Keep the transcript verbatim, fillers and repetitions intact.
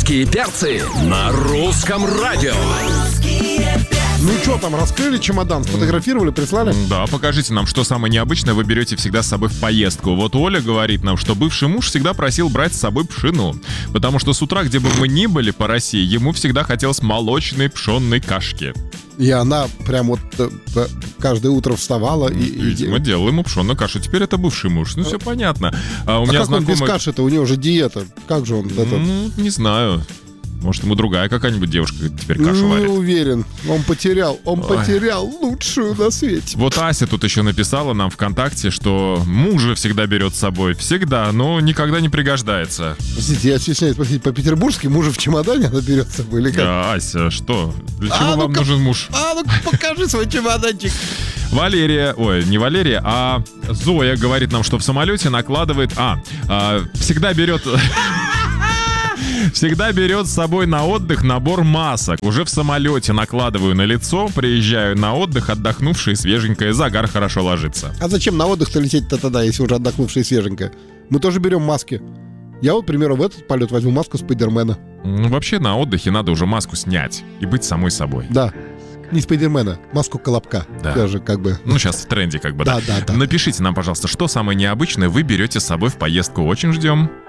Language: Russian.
Русские перцы на русском радио. Ну что там, раскрыли чемодан, сфотографировали, прислали? Да, покажите нам, что самое необычное вы берете всегда с собой в поездку. Вот Оля говорит нам, что бывший муж всегда просил брать с собой пшену, потому что с утра, где бы мы ни были по России, ему всегда хотелось молочной пшенной кашки. И она прям вот э, э, каждое утро вставала и... и- Видимо, делал ему пшенную кашу. Теперь это бывший муж. Ну, все понятно. А у А меня как он без знакомый... каши-то? У него же диета. Как же он это... Ну, не знаю. Может, ему другая какая-нибудь девушка теперь кашу Не варит. уверен. Он потерял, он Ой. потерял лучшую на свете. Вот Ася тут еще написала нам ВКонтакте, что мужа всегда берет с собой. Всегда, но никогда не пригождается. Простите, я стесняюсь спросить, по-петербургски мужа в чемодане она берет с собой или как? А, Ася, что? Для А, чего вам ну-ка. нужен муж? А, ну покажи свой чемоданчик. Валерия, ой, не Валерия, а Зоя говорит нам, что в самолете накладывает... А, а, всегда берет... Всегда берет с собой на отдых набор масок. Уже в самолете накладываю на лицо, приезжаю на отдых, отдохнувший, свеженькое, загар хорошо ложится. А зачем на отдых-то лететь-то тогда, если уже отдохнувшая и свеженькая? Мы тоже берем маски. Я вот, к примеру, в этот полет возьму маску Спайдермена. Ну, вообще на отдыхе надо уже маску снять и быть самой собой. Да. Не Спайдермена, маску Колобка. Да. Тоже как бы... Ну, сейчас в тренде как бы, да. Да, да, да. Напишите нам, пожалуйста, что самое необычное вы берете с собой в поездку. Очень ждем.